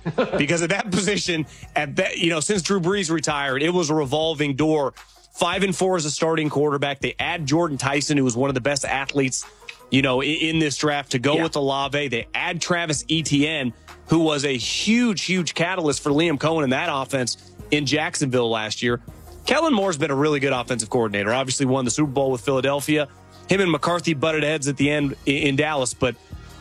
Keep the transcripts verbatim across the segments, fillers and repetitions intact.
because at that position, at that, you know, since Drew Brees retired, it was a revolving door. Five and four as a starting quarterback. They add Jordan Tyson, who was one of the best athletes, you know, in, in this draft, to go yeah. with Olave. They add Travis Etienne, who was a huge, huge catalyst for Liam Cohen in that offense in Jacksonville last year. Kellen Moore's been a really good offensive coordinator. Obviously won the Super Bowl with Philadelphia. Him and McCarthy butted heads at the end in, in Dallas, but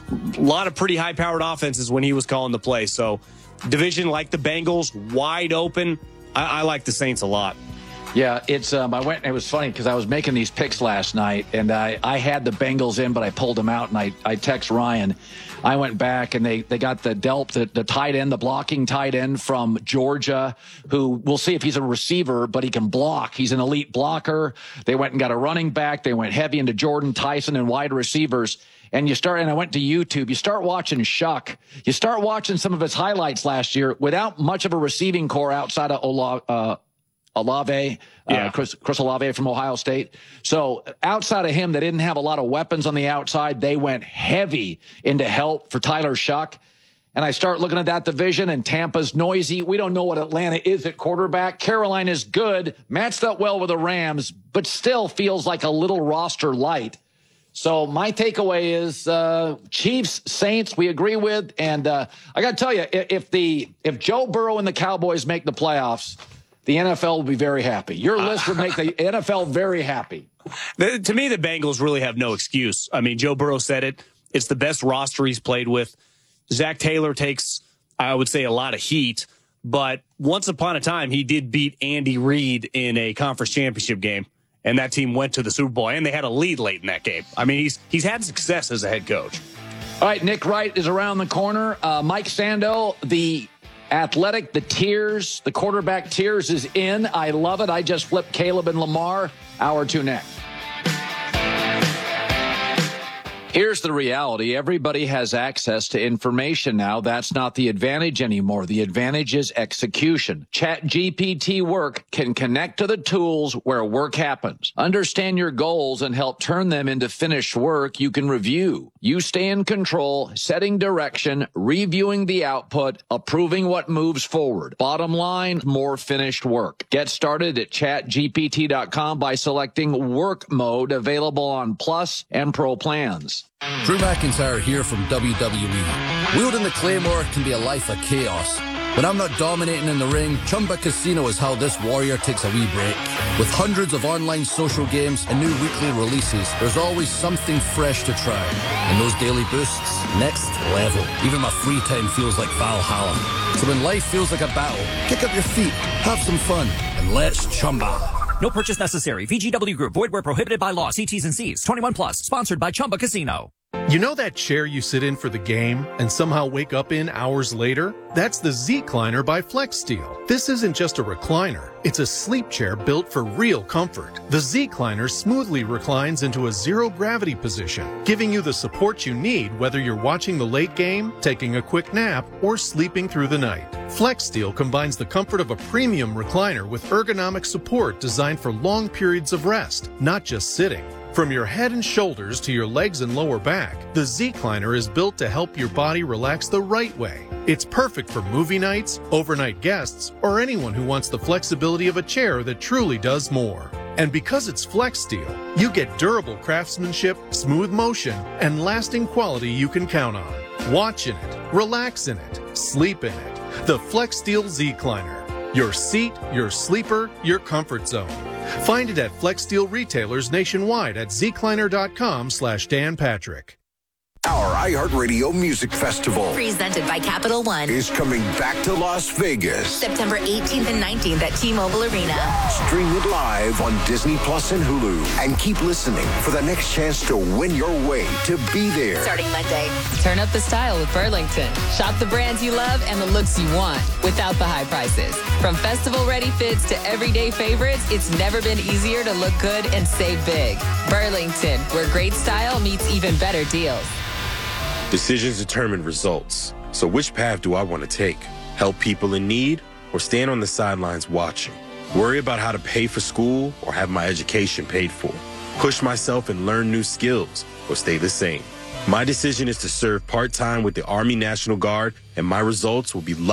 a lot of pretty high-powered offenses when he was calling the play. So division like the Bengals, wide open. I, I like the Saints a lot. Yeah, it's. Um, I went. It was funny because I was making these picks last night, and I, I had the Bengals in, but I pulled them out, and I, I text Ryan. I went back, and they, they got the Delp, the, the tight end, the blocking tight end from Georgia, who we'll see if he's a receiver, but he can block. He's an elite blocker. They went and got a running back. They went heavy into Jordan Tyson and wide receivers. And you start, and I went to YouTube. You start watching Shuck. You start watching some of his highlights last year without much of a receiving core outside of Ola, uh, Olave, yeah. uh, Chris, Chris Olave from Ohio State. So outside of him, they didn't have a lot of weapons on the outside. They went heavy into help for Tyler Shuck. And I start looking at that division, and Tampa's noisy. We don't know what Atlanta is at quarterback. Carolina's good, matched up well with the Rams, but still feels like a little roster light. So my takeaway is uh, Chiefs, Saints, we agree with. And uh, I got to tell you, if the if Joe Burrow and the Cowboys make the playoffs, the N F L will be very happy. Your list would make the N F L very happy. The, to me, the Bengals really have no excuse. I mean, Joe Burrow said it. It's the best roster he's played with. Zach Taylor takes, I would say, a lot of heat. But once upon a time, he did beat Andy Reid in a conference championship game. And that team went to the Super Bowl, and they had a lead late in that game. I mean, he's he's had success as a head coach. All right, Nick Wright is around the corner. Uh, Mike Sando, the Athletic, the Tiers, the quarterback Tiers is in. I love it. I just flipped Caleb and Lamar. Hour two next. Here's the reality. Everybody has access to information now. That's not the advantage anymore. The advantage is execution. ChatGPT Work can connect to the tools where work happens. Understand your goals and help turn them into finished work you can review. You stay in control, setting direction, reviewing the output, approving what moves forward. Bottom line, more finished work. Get started at chat G P T dot com by selecting Work Mode, available on Plus and Pro plans. Drew McIntyre here from W W E. Wielding the Claymore can be a life of chaos. When I'm not dominating in the ring, Chumba Casino is how this warrior takes a wee break. With hundreds of online social games and new weekly releases, there's always something fresh to try. And those daily boosts, next level. Even my free time feels like Valhalla. So when life feels like a battle, kick up your feet, have some fun, and let's Chumba. No purchase necessary. V G W Group. Void where prohibited by law. See T's and C's. twenty-one plus. Sponsored by Chumba Casino. You know that chair you sit in for the game and somehow wake up in hours later? That's the Z-Cliner by FlexSteel. This isn't just a recliner. It's a sleep chair built for real comfort. The Z-Cliner smoothly reclines into a zero-gravity position, giving you the support you need whether you're watching the late game, taking a quick nap, or sleeping through the night. FlexSteel combines the comfort of a premium recliner with ergonomic support designed for long periods of rest, not just sitting. From your head and shoulders to your legs and lower back, the Z-Cliner is built to help your body relax the right way. It's perfect for movie nights, overnight guests, or anyone who wants the flexibility of a chair that truly does more. And because it's FlexSteel, you get durable craftsmanship, smooth motion, and lasting quality you can count on. Watch in it, relax in it, sleep in it. The FlexSteel Z-Cliner. Your seat, your sleeper, your comfort zone. Find it at FlexSteel retailers nationwide at zcliner.com slash Dan Patrick. Our iHeartRadio Music Festival, presented by Capital One, is coming back to Las Vegas. September eighteenth and nineteenth at T-Mobile Arena. Stream it live on Disney Plus and Hulu. And keep listening for the next chance to win your way to be there. Starting Monday. Turn up the style with Burlington. Shop the brands you love and the looks you want without the high prices. From festival-ready fits to everyday favorites, it's never been easier to look good and save big. Burlington, where great style meets even better deals. Decisions determine results. So which path do I want to take? Help people in need or stand on the sidelines watching? Worry about how to pay for school or have my education paid for? Push myself and learn new skills or stay the same? My decision is to serve part-time with the Army National Guard, and my results will be